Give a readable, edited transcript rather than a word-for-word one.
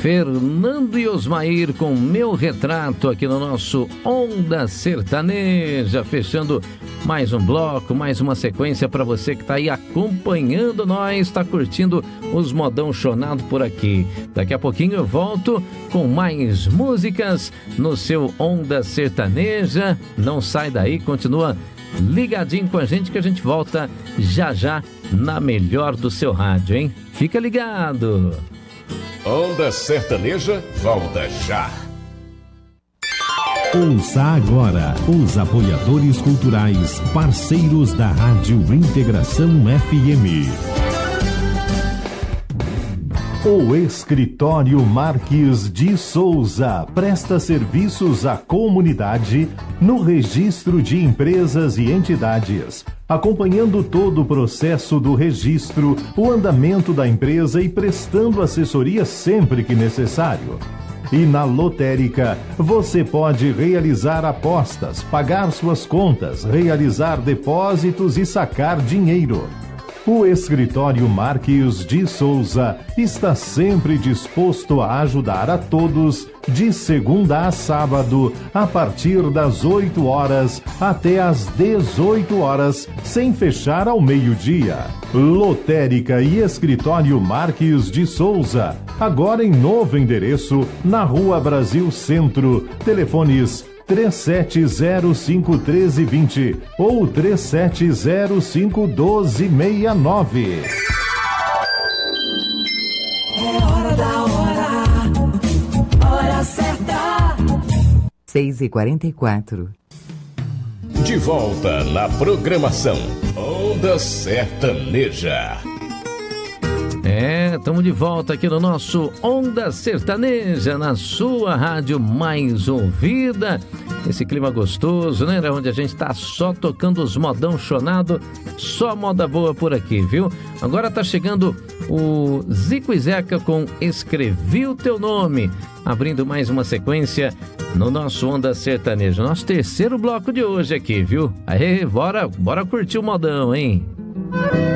Fernando e Osmair com Meu Retrato aqui no nosso Onda Sertaneja, fechando mais um bloco, mais uma sequência para você que está aí acompanhando nós, está curtindo os modão chonado por aqui. Daqui a pouquinho eu volto com mais músicas no seu Onda Sertaneja. Não sai daí, continua ligadinho com a gente que a gente volta já já na melhor do seu rádio, hein? Fica ligado! Onda Sertaneja, volta já. Ouça agora os apoiadores culturais, parceiros da Rádio Integração FM. O Escritório Marques de Souza presta serviços à comunidade no registro de empresas e entidades, acompanhando todo o processo do registro, o andamento da empresa e prestando assessoria sempre que necessário. E na lotérica, você pode realizar apostas, pagar suas contas, realizar depósitos e sacar dinheiro. O Escritório Marques de Souza está sempre disposto a ajudar a todos, de segunda a sábado, a partir das 8 horas até às 18 horas, sem fechar ao meio-dia. Lotérica e Escritório Marques de Souza, agora em novo endereço, na Rua Brasil Centro. Telefones 3705-1320 ou 3705-1269. É hora da hora certa. 6h44. De volta na programação Onda Sertaneja. Estamos de volta aqui no nosso Onda Sertaneja, na sua rádio mais ouvida. Esse clima gostoso, né? Onde a gente tá só tocando os modão chonado, só moda boa por aqui, viu? Agora tá chegando o Zico e Zeca com Escrevi o Teu Nome, abrindo mais uma sequência no nosso Onda Sertaneja. Nosso terceiro bloco de hoje aqui, viu? Aí, bora curtir o modão, hein?